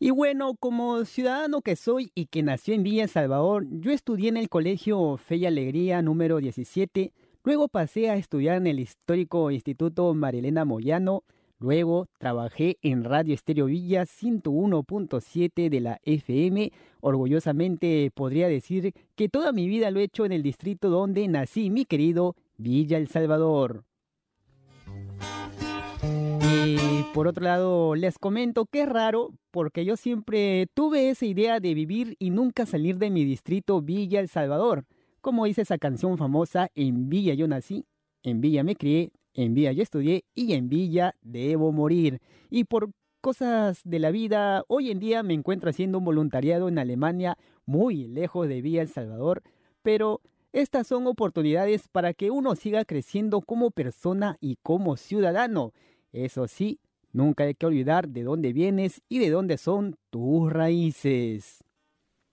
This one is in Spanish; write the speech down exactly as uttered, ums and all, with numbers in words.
Y bueno, como ciudadano que soy y que nació en Villa El Salvador, yo estudié en el colegio Fe y Alegría número diecisiete, luego pasé a estudiar en el histórico Instituto Marilena Moyano, luego trabajé en Radio Estéreo Villa ciento uno punto siete de la F M, orgullosamente podría decir que toda mi vida lo he hecho en el distrito donde nací, mi querido Villa El Salvador. Y por otro lado, les comento que es raro porque yo siempre tuve esa idea de vivir y nunca salir de mi distrito Villa El Salvador. Como dice esa canción famosa, en Villa yo nací, en Villa me crié, en Villa yo estudié y en Villa debo morir. Y por cosas de la vida, hoy en día me encuentro haciendo un voluntariado en Alemania, muy lejos de Villa El Salvador, pero estas son oportunidades para que uno siga creciendo como persona y como ciudadano. Eso sí, nunca hay que olvidar de dónde vienes y de dónde son tus raíces.